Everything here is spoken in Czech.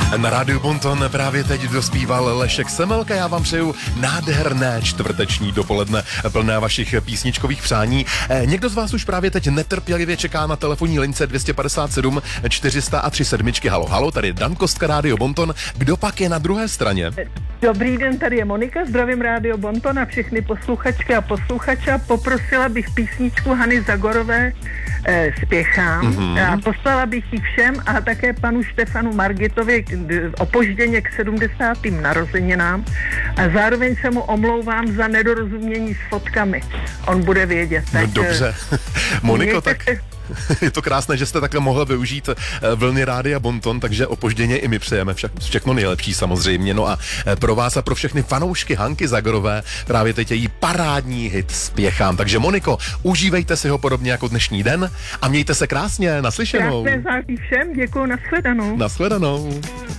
Na rádiu Bonton právě teď dospíval Lešek Semelka. Já vám přeju nádherné čtvrteční dopoledne plné vašich písničkových přání. Někdo z vás už právě teď netrpělivě čeká na telefonní lince 257 403 sedmičky. Halo, halo, tady Dan Kostka, rádio Bonton. Kdo pak je na druhé straně? Dobrý den, tady je Monika, zdravím rádio Bonton a všechny posluchačky a posluchače. Poprosila bych písničku Hany Zagorové Spěchám a poslala bych ji všem a také panu Štefanu Margitovi opožděně k 70. narozeninám a zároveň se mu omlouvám za nedorozumění s fotkami. On bude vědět. Tak, No dobře. Moniko, tak... se... Je to krásné, že jste takhle mohla využít vlny rádia Bonton, takže opožděně i my přejeme všechno nejlepší samozřejmě. No a pro vás a pro všechny fanoušky Hanky Zagorové právě teď je její parádní hit Spěchám. Takže Moniko, užívejte si ho podobně jako dnešní den a mějte se krásně, naslyšenou. Krásné září všem, děkuju, nashledanou. Nashledanou.